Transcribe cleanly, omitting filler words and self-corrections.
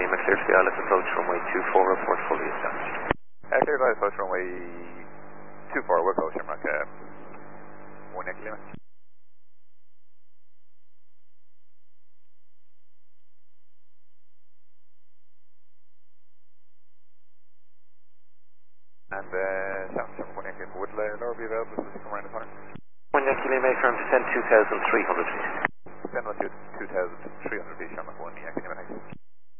Lima, clear to the island approach runway 24, report fully established. Clear to the approach runway 24, we'll go Shamrock 1 Yankee Lima. And 771 Yankee Lima, would lower be available as we come around the corner? 1 Yankee Lima, confirm descend 2,300 feet. Descend 2,300 feet, Shamrock 1 Yankee Lima, thanks.